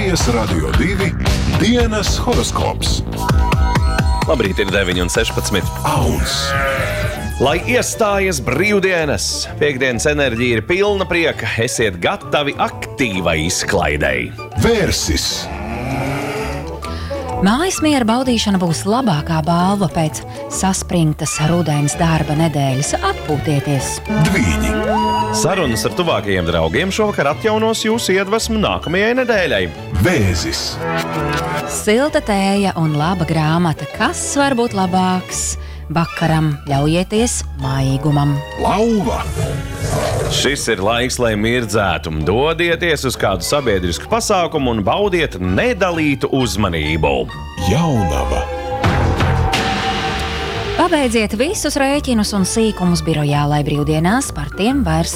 Latvijas Radio 2 dienas horoskops. Labrīt, ir 9:16. Auns. Lai iestājas brīvdienas, piektdienas enerģija ir pilna prieka, esiet gatavi aktīvai izklaidei. Vērsis. Mājas miera baudīšana būs labākā balva pēc saspringtas rudens darba nedēļas. Atpūtieties! Dvīņi. Sarunas ar tuvākajiem draugiem šovakar atjaunos jūsu iedvesmu nākamajai nedēļai. Vēzis. Silta tēja un laba grāmata. Kas var būt labāks? Vakaram ļaujieties maigumam. Lauva. Šis ir laiks, lai mirdzētu, dodieties uz kādu sabiedrisku pasākumu un baudiet nedalītu uzmanību. Jaunava. Pabeidziet visus rēķinus un sīkumus birojā, lai brīvdienās par tiem vairs